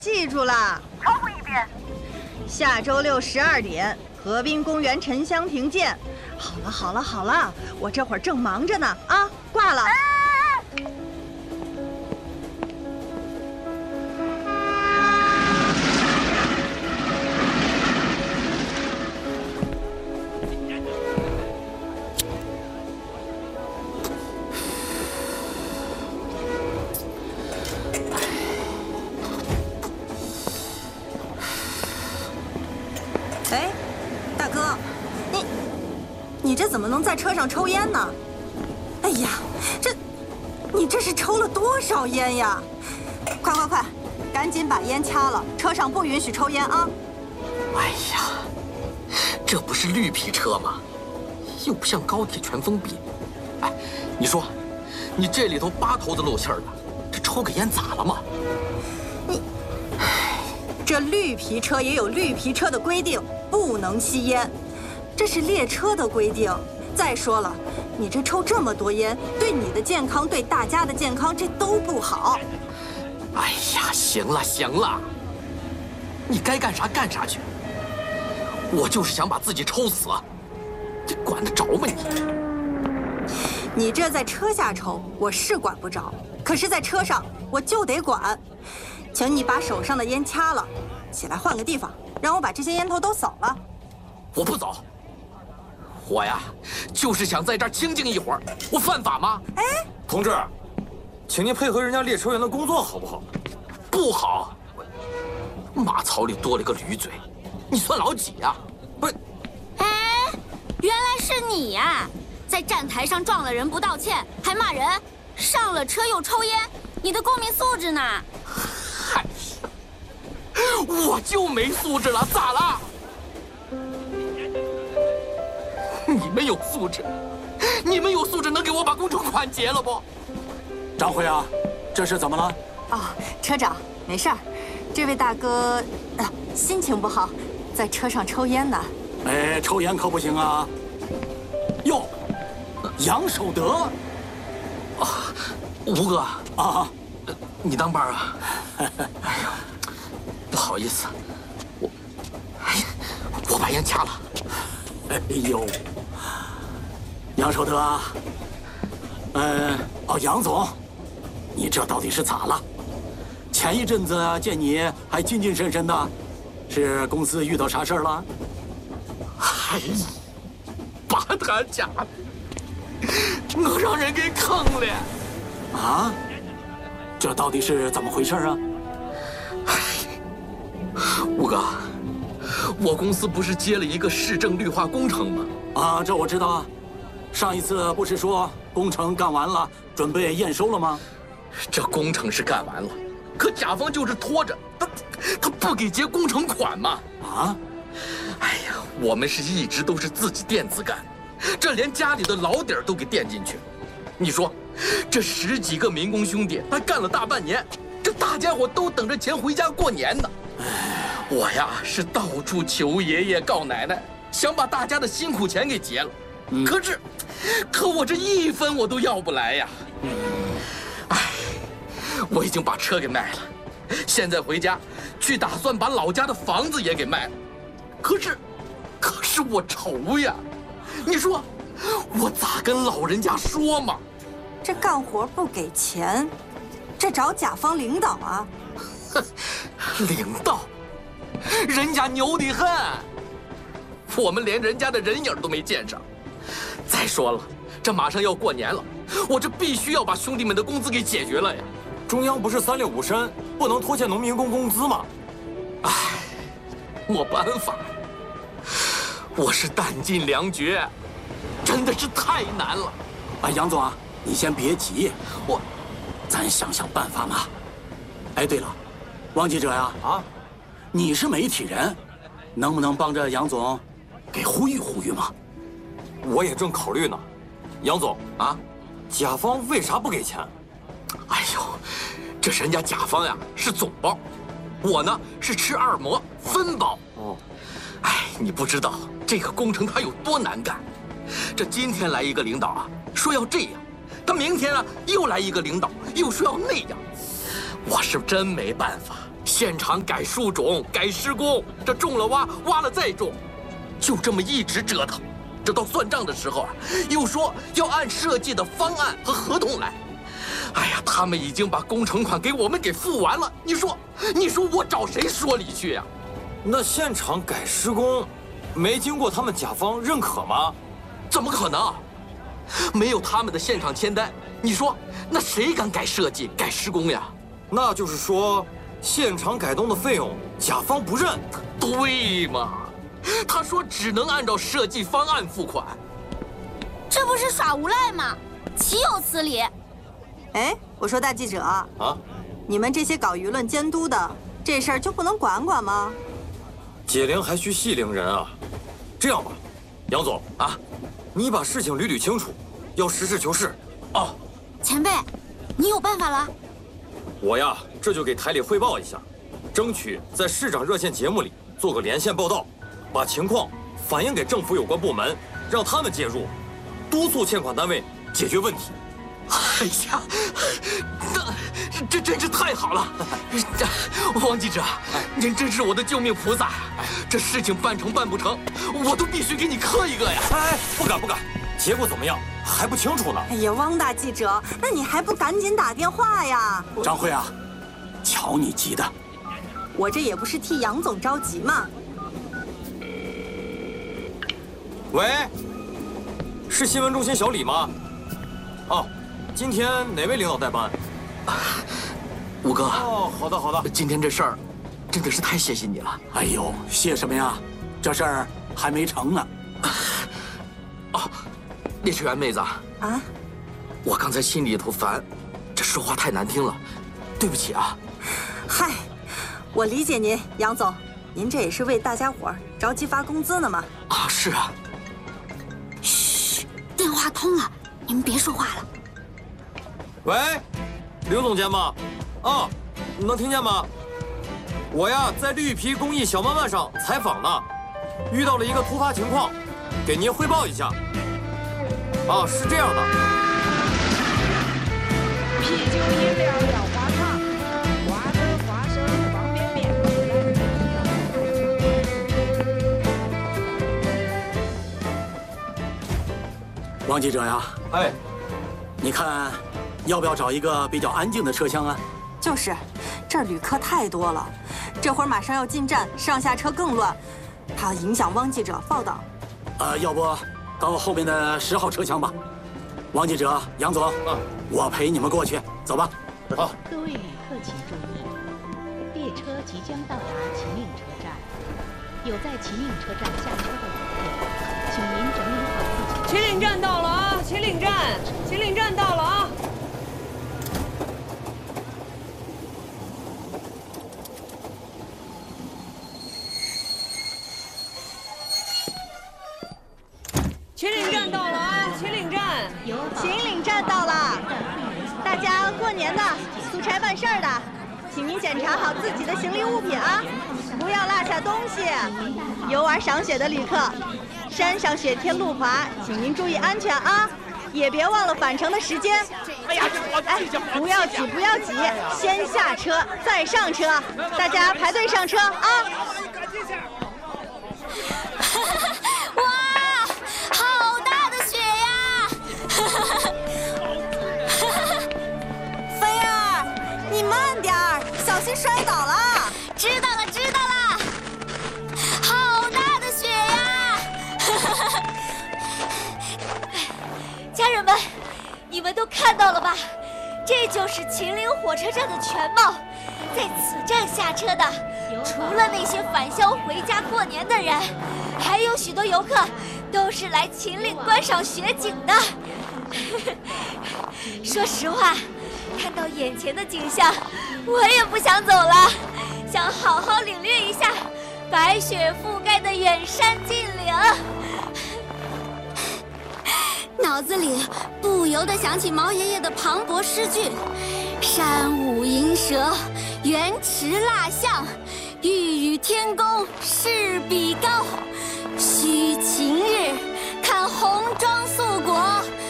记住了， 重复一遍。 下周6 12点，河滨公园沉香亭见。好了，我这会儿正忙着呢啊，挂了。 哎，大哥，你这怎么能在车上抽烟呢？哎呀，你这是抽了多少烟呀？快，赶紧把烟掐了，车上不允许抽烟啊！ 哎呀，这不是绿皮车吗？又不像高铁全封闭。哎，你说，你这里头8头子露气儿的，这抽个烟咋了嘛？ 这绿皮车也有绿皮车的规定，不能吸烟，这是列车的规定。再说了，你这抽这么多烟，对你的健康，对大家的健康，这都不好。 哎呀，行了，你该干啥干啥去。我就是想把自己抽死，这管得着吗你？ 你这在车下抽，我是管不着，可是在车上我就得管。请你把手上的烟掐了，起来换个地方，让我把这些烟头都扫了。 我不走，我呀，就是想在这儿清静一会儿。我犯法吗？ 哎， 同志，请您配合人家列车员的工作好不好？ 不好，马槽里多了个驴嘴，你算老几呀？不是， 哎，原来是你呀！在站台上撞了人不道歉，还骂人，上了车又抽烟，你的公民素质呢？ 嗨，我就没素质了，咋了？你们有素质，能给我把工程款结了不？ 张辉啊，这是怎么了？ 哦，车长，没事儿，这位大哥，心情不好，在车上抽烟呢。 哎，抽烟可不行啊！哟，杨守德， 啊，吴哥啊， 你当班啊？哎呀，不好意思，我把烟掐了。 哎呦，杨守德啊，杨总，你这到底是咋了？前一阵子见你还精精神神的，是公司遇到啥事儿了？ 哎呀，八坛家的，我让人给坑了。 啊？这到底是怎么回事啊？ 吴哥，我公司不是接了一个市政绿化工程吗？ 啊，这我知道啊。上一次不是说工程干完了，准备验收了吗？ 这工程是干完了，可甲方就是拖着，他不给结工程款嘛。 啊？ 哎呀，我们是一直都是自己垫资干，这连家里的老底儿都给垫进去。你说，这10几个民工兄弟，他干了大半年，这大家伙都等着钱回家过年呢。我呀是到处求爷爷告奶奶，想把大家的辛苦钱给结了。可我这1分我都要不来呀。哎，我已经把车给卖了，现在回家去打算把老家的房子也给卖了。可是我愁呀，你说我咋跟老人家说嘛？ 这干活不给钱，这找甲方领导啊？ 领导，人家牛得很，我们连人家的人影都没见上。再说了，这马上要过年了，我这必须要把兄弟们的工资给解决了呀。 中央不是365申，不能拖欠农民工工资吗？ 唉，没办法，我是弹尽粮绝，真的是太难了。 哎，杨总啊，你先别急，咱想想办法嘛。哎，对了，王记者呀，你是媒体人，能不能帮着杨总给呼吁呼吁嘛？ 我也正考虑呢，杨总啊， 甲方为啥不给钱？ 哎呦，这人家甲方呀是总包，我呢是吃2馍分包。 哦， 哎，你不知道这个工程它有多难干。这今天来一个领导啊，说要这样，他明天啊又来一个领导，又说要那样，我是真没办法， 现场改树种、改施工，这种了挖，挖了再种，就这么一直折腾。这到算账的时候啊，又说要按设计的方案和合同来。哎呀，他们已经把工程款给我们给付完了，你说我找谁说理去呀？ 那现场改施工，没经过他们甲方认可吗？ 怎么可能？没有他们的现场签单，你说那谁敢改设计、改施工呀？ 那就是说，现场改动的费用甲方不认。 对嘛？他说只能按照设计方案付款。 这不是耍无赖吗？岂有此理！ 哎，我说大记者啊，你们这些搞舆论监督的，这事儿就不能管管吗？ 解铃还须系铃人啊！这样吧，杨总啊，你把事情捋捋清楚，要实事求是。 哦， 前辈，你有办法了？ 我呀，这就给台里汇报一下，争取在市长热线节目里做个连线报道，把情况反映给政府有关部门，让他们介入，督促欠款单位解决问题。 哎呀，这真是太好了！王记者，您真是我的救命菩萨！这事情办成办不成，我都必须给你磕一个呀！ 哎，不敢不敢，结果怎么样还不清楚呢。 哎呀，汪大记者，那你还不赶紧打电话呀？ 张慧啊，瞧你急的， 我这也不是替杨总着急嘛。 喂，是新闻中心小李吗？哦。今天哪位领导代班？ 吴哥。 哦，好的好的。 今天这事儿，真的是太谢谢你了。 哎呦，谢什么呀？这事儿还没成呢。 哦，列车员妹子啊，我刚才心里头烦，这说话太难听了，对不起啊。 嗨，我理解您，杨总，您这也是为大家伙儿着急发工资呢嘛。 啊，是啊。 嘘，电话通了，你们别说话了。 喂，刘总监吗？啊，你能听见吗？我呀在绿皮公益小慢慢上采访呢，遇到了一个突发情况，给您汇报一下。啊，是这样的。 啤酒饮料要花糖，瓜子花生方便面。 王记者呀， 哎， 你看。要不要找一个比较安静的车厢啊？ 就是，这儿旅客太多了，这会儿马上要进站，上下车更乱，怕影响汪记者报道。 要不到后面的10号车厢吧。王记者、杨总，我陪你们过去，走吧。 好。 各位旅客请注意，列车即将到达秦岭车站，有在秦岭车站下车的旅客，请您整理好自己。 秦岭站到了啊！秦岭站到了啊！秦岭站到了啊！秦岭站到了，大家过年的、出差办事儿的，请您检查好自己的行李物品啊，不要落下东西。游玩赏雪的旅客，山上雪天路滑，请您注意安全啊，也别忘了返程的时间。 哎呀， 不要挤，不要挤，先下车再上车，大家排队上车啊！ 哇，好大的雪呀！ 菲儿，你慢点儿，小心摔倒了。 知道了，好大的雪呀！ 家人们，你们都看到了吧？这就是秦岭火车站的全貌。在此站下车的，除了那些返乡回家过年的人，还有许多游客都是来秦岭观赏雪景的。说实话，看到眼前的景象，我也不想走了，想好好领略一下白雪覆盖的远山近岭。 脑子里不由得想起毛爷爷的磅礴诗句：山舞银蛇，原驰蜡象，欲与天公试比高。须晴日，看红装素裹，